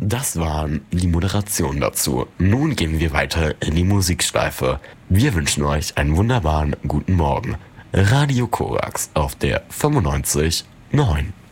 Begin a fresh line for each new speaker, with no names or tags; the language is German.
Das waren die Moderationen dazu. Nun gehen wir weiter in die Musikschleife. Wir wünschen euch einen wunderbaren guten Morgen. Radio Korax auf der 95.9.